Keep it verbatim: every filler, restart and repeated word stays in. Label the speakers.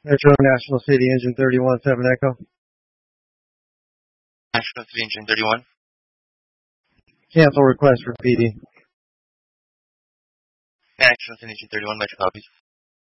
Speaker 1: Metro National City Engine thirty-one seven Echo.
Speaker 2: National City Engine thirty-one.
Speaker 1: Cancel request for P D.
Speaker 2: National City Engine thirty-one, Metro copies.